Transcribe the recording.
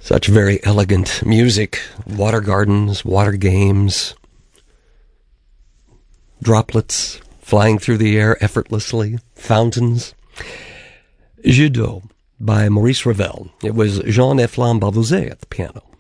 Such very elegant music. Water gardens, water games, droplets flying through the air effortlessly, fountains. Jeux d'eau by Maurice Ravel. It was Jean-Eflain Barbuzet at the piano.